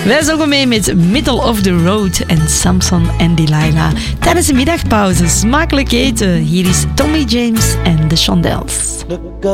Wij zogen mee met Middle of the Road en Samson en Delilah. Tijdens de middagpauze smakelijk eten. Hier is Tommy James en de Shondells. Look